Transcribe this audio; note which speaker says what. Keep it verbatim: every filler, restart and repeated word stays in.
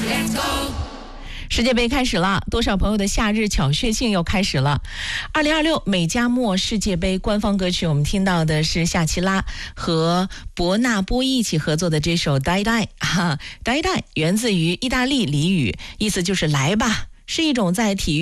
Speaker 1: 世界杯开始了，多少朋友的夏日巧血性又开始了。二零二六美加墨世界杯官方歌曲，我们听到的是夏奇拉和伯纳波一起合作的这首 Die Die 哈 Die Die 源自于意大利俚语，意思就是来吧，是一种在体育